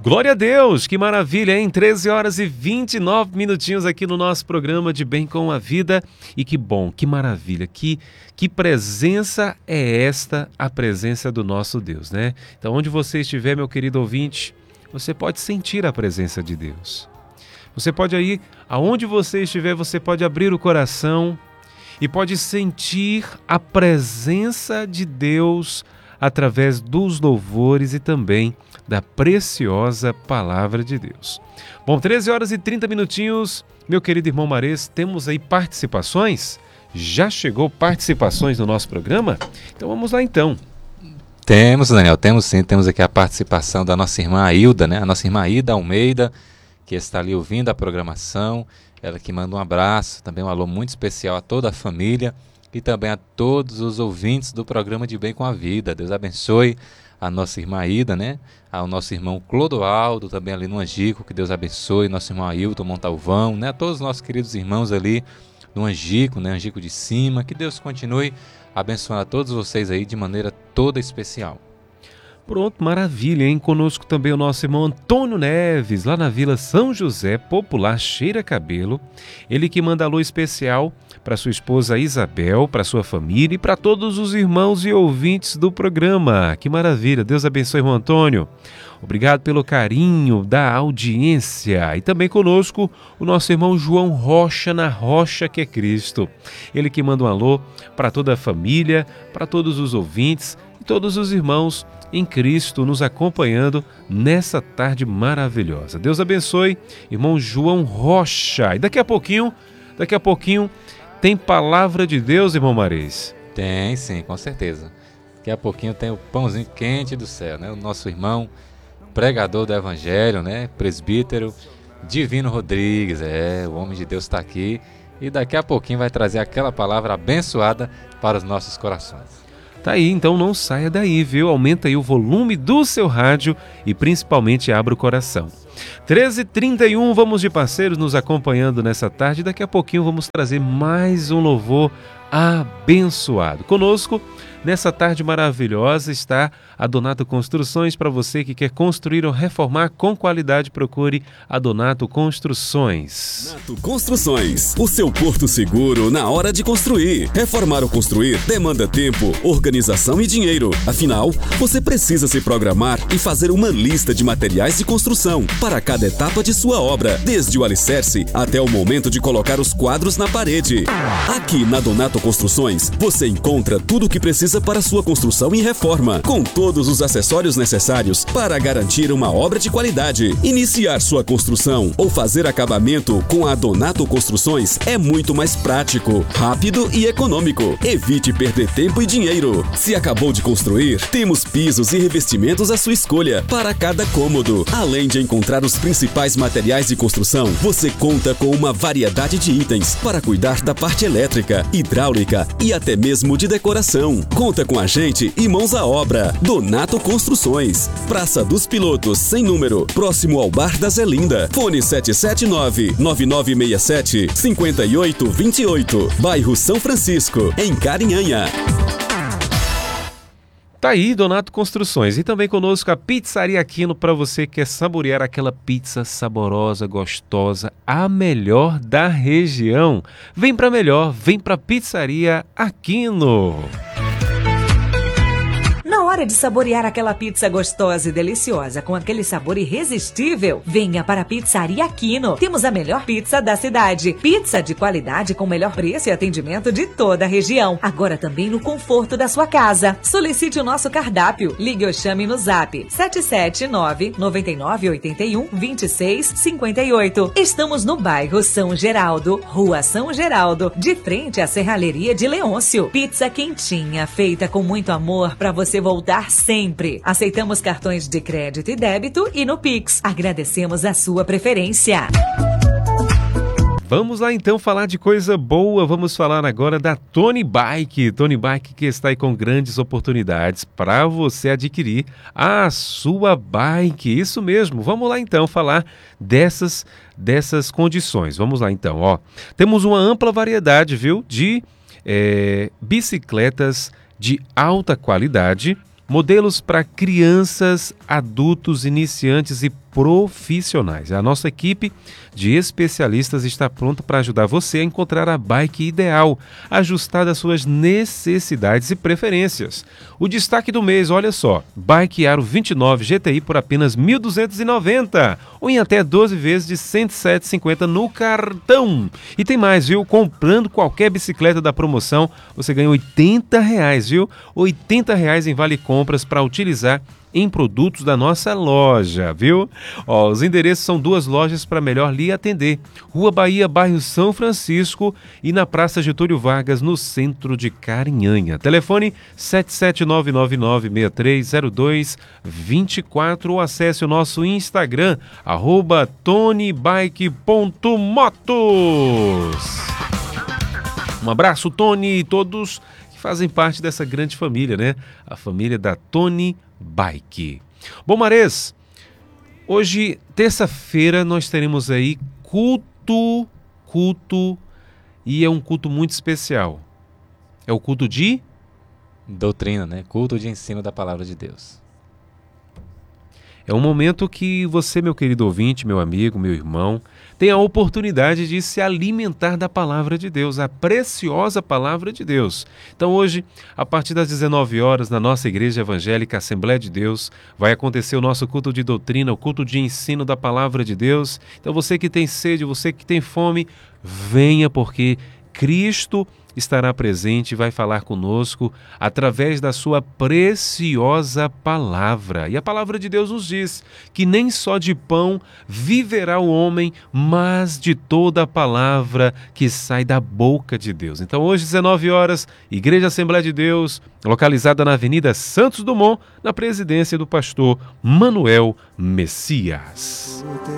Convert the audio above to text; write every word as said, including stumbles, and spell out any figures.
Glória a Deus, que maravilha, hein? treze horas e vinte e nove minutinhos aqui no nosso programa de Bem com a Vida. E que bom, que maravilha, que, que presença é esta, a presença do nosso Deus, né? Então, onde você estiver, meu querido ouvinte, você pode sentir a presença de Deus. Você pode aí, aonde você estiver, você pode abrir o coração e pode sentir a presença de Deus através dos louvores e também da preciosa Palavra de Deus. Bom, treze horas e trinta minutinhos, meu querido irmão Marês, temos aí participações? Já chegou participações no nosso programa? Então vamos lá então. Temos, Daniel, temos sim, temos aqui a participação da nossa irmã Ailda, né? A nossa irmã Aida Almeida, que está ali ouvindo a programação, ela que manda um abraço, também um alô muito especial a toda a família e também a todos os ouvintes do programa de Bem com a Vida. Deus abençoe a nossa irmã Aida, né? Ao nosso irmão Clodoaldo, também ali no Angico, que Deus abençoe, nosso irmão Ailton Montalvão, né? A todos os nossos queridos irmãos ali no Angico, né? Angico de Cima, que Deus continue abençoando a todos vocês aí de maneira toda especial. Pronto, maravilha, hein? Conosco também o nosso irmão Antônio Neves, lá na Vila São José, popular Cheira Cabelo. Ele que manda alô especial para sua esposa Isabel, para sua família e para todos os irmãos e ouvintes do programa. Que maravilha, Deus abençoe, irmão Antônio. Obrigado pelo carinho da audiência. E também conosco o nosso irmão João Rocha, na Rocha que é Cristo. Ele que manda um alô para toda a família, para todos os ouvintes e todos os irmãos em Cristo nos acompanhando nessa tarde maravilhosa. Deus abençoe, irmão João Rocha. E daqui a pouquinho, daqui a pouquinho tem palavra de Deus, irmão Marês? Tem, sim, com certeza. Daqui a pouquinho tem o pãozinho quente do céu, né? O nosso irmão pregador do Evangelho, né? Presbítero Divino Rodrigues, é, o homem de Deus está aqui e daqui a pouquinho vai trazer aquela palavra abençoada para os nossos corações. Tá aí, então não saia daí, viu? Aumenta aí o volume do seu rádio e principalmente abra o coração. treze e trinta e um, vamos de parceiros nos acompanhando nessa tarde. Daqui a pouquinho vamos trazer mais um louvor abençoado. Conosco, nessa tarde maravilhosa, está a Donato Construções. Para você que quer construir ou reformar com qualidade, procure a Donato Construções. Donato Construções, o seu porto seguro na hora de construir. Reformar ou construir demanda tempo, organização e dinheiro. Afinal, você precisa se programar e fazer uma lista de materiais de construção para cada etapa de sua obra, desde o alicerce até o momento de colocar os quadros na parede. Aqui na Donato Construções, você encontra tudo o que precisa para sua construção e reforma, com todos os acessórios necessários para garantir uma obra de qualidade. Iniciar sua construção ou fazer acabamento com a Donato Construções é muito mais prático, rápido e econômico. Evite perder tempo e dinheiro. Se acabou de construir, temos pisos e revestimentos à sua escolha para cada cômodo. Além de encontrar os principais materiais de construção, você conta com uma variedade de itens para cuidar da parte elétrica, hidráulica e até mesmo de decoração. Conta com a gente e mãos à obra. Donato Construções, Praça dos Pilotos, sem número, próximo ao Bar da Zelinda. Fone sete sete nove, nove nove seis sete, cinco oito dois oito, bairro São Francisco, em Carinhanha. Tá aí, Donato Construções. E também conosco a Pizzaria Aquino, para você que quer saborear aquela pizza saborosa, gostosa, a melhor da região. Vem para melhor, vem para Pizzaria Aquino. Na hora de saborear aquela pizza gostosa e deliciosa com aquele sabor irresistível, venha para a Pizzaria Aquino. Temos a melhor pizza da cidade. Pizza de qualidade com o melhor preço e atendimento de toda a região. Agora também no conforto da sua casa. Solicite o nosso cardápio. Ligue ou chame no zap sete sete nove, nove nove oito um, dois seis cinco oito. Estamos no bairro São Geraldo, Rua São Geraldo, de frente à Serralheria de Leôncio. Pizza quentinha, feita com muito amor para você voltar sempre. Aceitamos cartões de crédito e débito e no Pix. Agradecemos a sua preferência. Vamos lá então falar de coisa boa. Vamos falar agora da Tony Bike. Tony Bike que está aí com grandes oportunidades para você adquirir a sua bike. Isso mesmo. Vamos lá então falar dessas, dessas condições. Vamos lá então. Ó, temos uma ampla variedade, viu, de é, bicicletas de alta qualidade, modelos para crianças, adultos, iniciantes e profissionais. A nossa equipe de especialistas está pronta para ajudar você a encontrar a bike ideal, ajustada às suas necessidades e preferências. O destaque do mês, olha só, Bike Aro vinte e nove G T I por apenas mil duzentos e noventa reais, ou em até doze vezes de cento e sete reais e cinquenta centavos no cartão. E tem mais, viu? Comprando qualquer bicicleta da promoção, você ganha oitenta reais, viu? oitenta reais em vale compras para utilizar em produtos da nossa loja, viu? Ó, os endereços são duas lojas para melhor lhe atender. Rua Bahia, bairro São Francisco e na Praça Getúlio Vargas, no centro de Carinhanha. Telefone sete sete nove nove nove seis três zero dois dois quatro ou acesse o nosso Instagram, arroba tonibike ponto motos. Um abraço, Tony, e todos que fazem parte dessa grande família, né? A família da Tony Bike. Bom, Marês, hoje, terça-feira, nós teremos aí culto, culto, e é um culto muito especial. É o culto de... doutrina, né? Culto de ensino da palavra de Deus. É um momento que você, meu querido ouvinte, meu amigo, meu irmão, tem a oportunidade de se alimentar da palavra de Deus, a preciosa palavra de Deus. Então hoje, a partir das dezenove horas, na nossa Igreja Evangélica Assembleia de Deus, vai acontecer o nosso culto de doutrina, o culto de ensino da palavra de Deus. Então você que tem sede, você que tem fome, venha, porque Cristo estará presente e vai falar conosco através da sua preciosa palavra. E a palavra de Deus nos diz que nem só de pão viverá o homem, mas de toda a palavra que sai da boca de Deus. Então hoje, dezenove horas, Igreja Assembleia de Deus, localizada na Avenida Santos Dumont, na presidência do pastor Manuel Messias.